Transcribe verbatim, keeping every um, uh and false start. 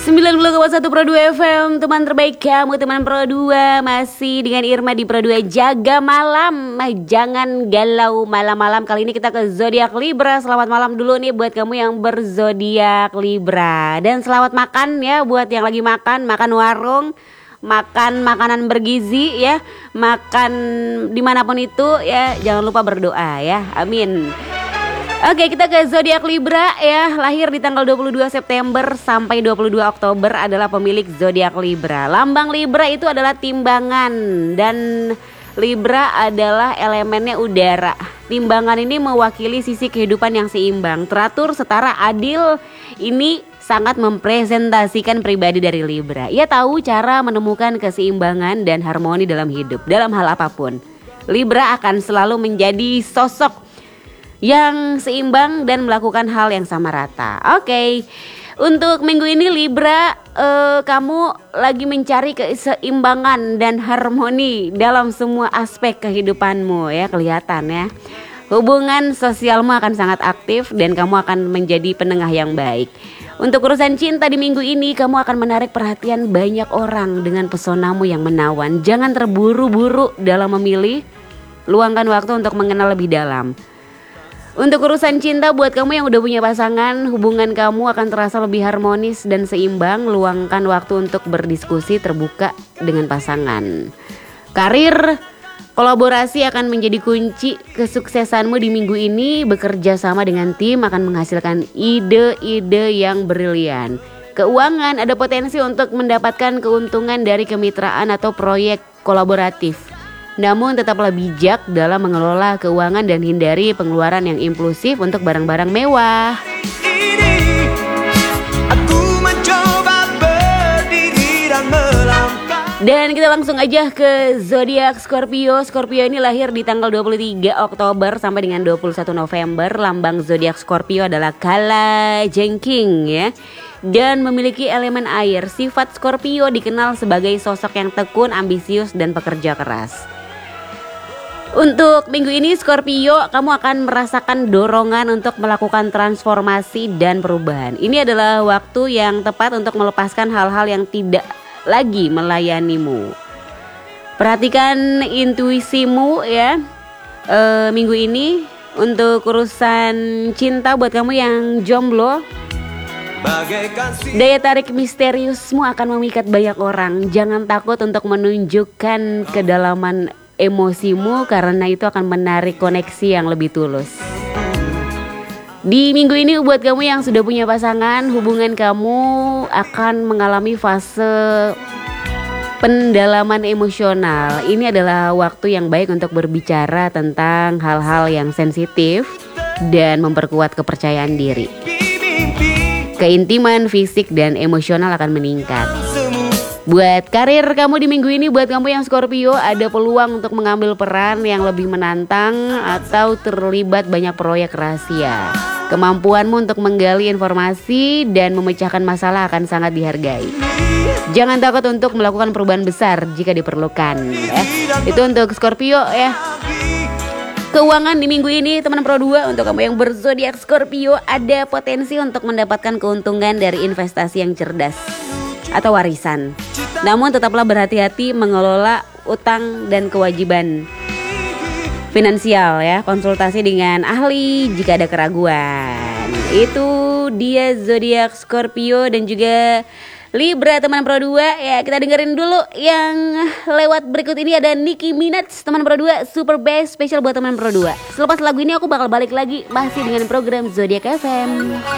sembilan puluh koma satu Pro dua F M, teman terbaik kamu, teman Pro dua. Masih dengan Irma di Pro dua Jaga Malam. Jangan galau malam-malam. Kali ini kita ke zodiak Libra. Selamat malam dulu nih buat kamu yang berzodiak Libra. Dan selamat makan ya buat yang lagi makan, makan warung, makan makanan bergizi ya, makan dimanapun itu ya, jangan lupa berdoa ya, amin. Oke, kita ke zodiak Libra ya. Lahir di tanggal dua puluh dua September sampai dua puluh dua Oktober adalah pemilik zodiak Libra. Lambang Libra itu adalah timbangan, dan Libra adalah elemennya udara. Timbangan ini mewakili sisi kehidupan yang seimbang, teratur, setara, adil. Ini sangat mempresentasikan pribadi dari Libra. Ia tahu cara menemukan keseimbangan dan harmoni dalam hidup, dalam hal apapun. Libra akan selalu menjadi sosok yang seimbang dan melakukan hal yang sama rata. Oke, okay. Untuk minggu ini Libra, uh, kamu lagi mencari keseimbangan dan harmoni dalam semua aspek kehidupanmu ya, kelihatan ya. Hubungan sosialmu akan sangat aktif dan kamu akan menjadi penengah yang baik. Untuk urusan cinta di minggu ini, kamu akan menarik perhatian banyak orang dengan pesonamu yang menawan. Jangan terburu-buru dalam memilih, luangkan waktu untuk mengenal lebih dalam. Untuk urusan cinta buat kamu yang udah punya pasangan, hubungan kamu akan terasa lebih harmonis dan seimbang. Luangkan waktu untuk berdiskusi terbuka dengan pasangan. Karir, kolaborasi akan menjadi kunci kesuksesanmu di minggu ini. Bekerja sama dengan tim akan menghasilkan ide-ide yang brilian. Keuangan, ada potensi untuk mendapatkan keuntungan dari kemitraan atau proyek kolaboratif. Namun tetaplah bijak dalam mengelola keuangan dan hindari pengeluaran yang impulsif untuk barang-barang mewah. Ini aku mencoba berdiri dan melangkah. Dan kita langsung aja ke zodiak Scorpio. Scorpio ini lahir di tanggal dua puluh tiga Oktober sampai dengan dua puluh satu November. Lambang zodiak Scorpio adalah kalajengking ya, dan memiliki elemen air. Sifat Scorpio dikenal sebagai sosok yang tekun, ambisius, dan pekerja keras. Untuk minggu ini Scorpio, kamu akan merasakan dorongan untuk melakukan transformasi dan perubahan. Ini adalah waktu yang tepat untuk melepaskan hal-hal yang tidak lagi melayanimu. Perhatikan intuisimu ya e, minggu ini. Untuk urusan cinta buat kamu yang jomblo, daya tarik misteriusmu akan memikat banyak orang. Jangan takut untuk menunjukkan kedalaman emosimu, karena itu akan menarik koneksi yang lebih tulus. Di minggu ini buat kamu yang sudah punya pasangan, hubungan kamu akan mengalami fase pendalaman emosional. Ini adalah waktu yang baik untuk berbicara tentang hal-hal yang sensitif dan memperkuat kepercayaan diri. Keintiman fisik dan emosional akan meningkat. Buat karir kamu di minggu ini, buat kamu yang Scorpio, ada peluang untuk mengambil peran yang lebih menantang atau terlibat banyak proyek rahasia. Kemampuanmu untuk menggali informasi dan memecahkan masalah akan sangat dihargai. Jangan takut untuk melakukan perubahan besar jika diperlukan ya. Itu untuk Scorpio ya. Keuangan di minggu ini teman Pro dua, untuk kamu yang berzodiak Scorpio, ada potensi untuk mendapatkan keuntungan dari investasi yang cerdas atau warisan. Namun tetaplah berhati-hati mengelola utang dan kewajiban finansial ya. Konsultasi dengan ahli jika ada keraguan. Itu dia zodiak Scorpio dan juga Libra teman Pro dua ya. Kita dengerin dulu yang lewat berikut ini. Ada Nicki Minaj teman Pro dua, Super Bass, spesial buat teman Pro dua. Selepas lagu ini aku bakal balik lagi masih dengan program Zodiak F M.